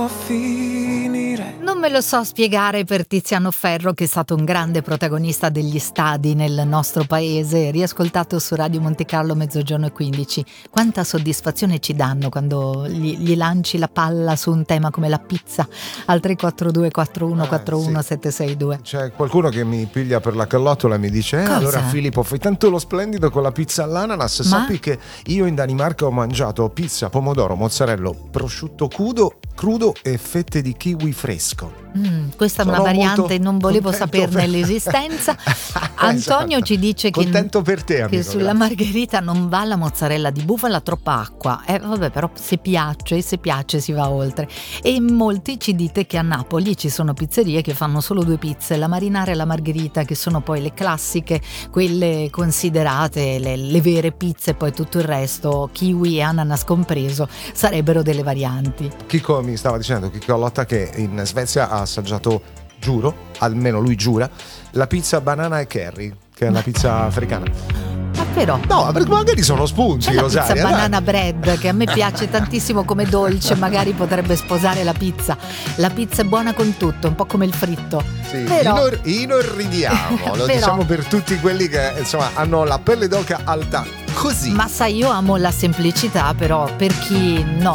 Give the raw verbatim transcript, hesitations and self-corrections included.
finire. Non me lo so spiegare per Tiziano Ferro, che è stato un grande protagonista degli stadi nel nostro paese, riascoltato su Radio Monte Carlo mezzogiorno e quindici. Quanta soddisfazione ci danno quando gli, gli lanci la palla su un tema come la pizza al tre quattro due quattro uno quattro uno sette sei due. C'è qualcuno che mi piglia per la callottola e mi dice: eh, allora Filippo, fai tanto lo splendido con la pizza all'ananas. Ma... sappi che io in Danimarca ho mangiato pizza, pomodoro, mozzarella, prosciutto crudo, crudo e fette di kiwi fresco. Mm, questa Sono è una variante, non volevo saperne per... l'esistenza. Antonio esatto. ci dice che, contento per te, amico, che sulla grazie. margherita non va la mozzarella di bufala, troppa acqua. Eh vabbè, però se piace, se piace si va oltre. E molti ci dite che a Napoli ci sono pizzerie che fanno solo due pizze, la marinara e la margherita, che sono poi le classiche, quelle considerate le, le vere pizze, poi tutto il resto, kiwi e ananas compreso, sarebbero delle varianti. Chico mi stava dicendo, Chico Lotta, che in Svezia ha assaggiato, giuro, almeno lui giura, la pizza banana e curry, che è la pizza africana. Ma però no, perché magari sono spunti, c'è la Rosaria, pizza dai. banana bread, che a me piace tantissimo come dolce, magari potrebbe sposare la pizza. La pizza è buona con tutto, un po' come il fritto. Sì, però... inor- inorridiamo, lo però... diciamo per tutti quelli che insomma hanno la pelle d'oca alta così. Ma sai, io amo la semplicità, però per chi no